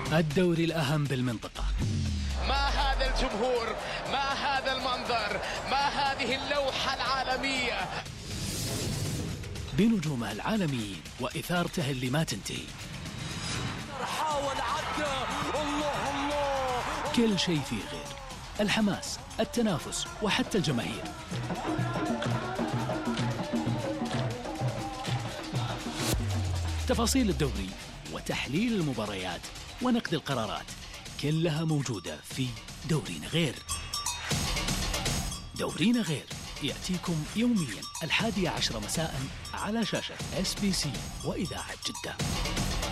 الدوري الأهم بالمنطقة. ما هذا الجمهور، ما هذا المنظر، ما هذه اللوحة العالمية بنجومه العالميين وإثارته اللي ما تنتهي. حاول عدى، الله الله، كل شيء فيه غير الحماس، التنافس وحتى الجماهير. تفاصيل الدوري وتحليل المباريات ونقد القرارات كلها موجودة في دورينا غير. دورينا غير يأتيكم يوميا 11 مساء على شاشة SBC وإذاعة جدة.